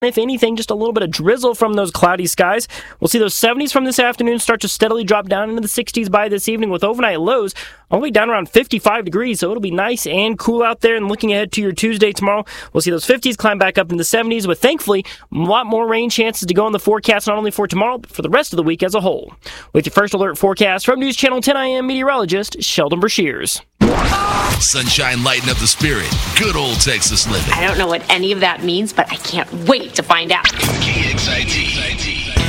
If anything, just a little bit of drizzle from those cloudy skies. We'll see those 70s from this afternoon start to steadily drop down into the 60s by this evening with overnight lows all the way down around 55 degrees. So it'll be nice and cool out there. And looking ahead to your Tuesday tomorrow, we'll see those 50s climb back up into the 70s with, thankfully, a lot more rain chances to go in the forecast, not only for tomorrow, but for the rest of the week as a whole. With your first alert forecast from News Channel 10, I am meteorologist Sheldon Brashears. Sunshine lighten up the spirit. Good old Texas living. I don't know what any of that means, but I can't wait to find out. KXIT.